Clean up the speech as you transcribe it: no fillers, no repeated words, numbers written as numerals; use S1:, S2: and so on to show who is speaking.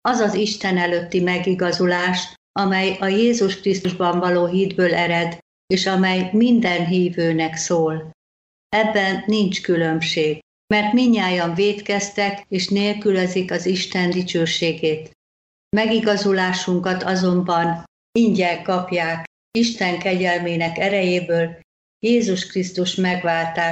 S1: az az Isten előtti megigazulás, amely a Jézus Krisztusban való hitből ered, és amely minden hívőnek szól. Ebben nincs különbség, mert mindnyájan vétkeztek és nélkülözik az Isten dicsőségét. Megigazulásunkat azonban ingyen kapják Isten kegyelmének erejéből, Jézus Krisztus megváltása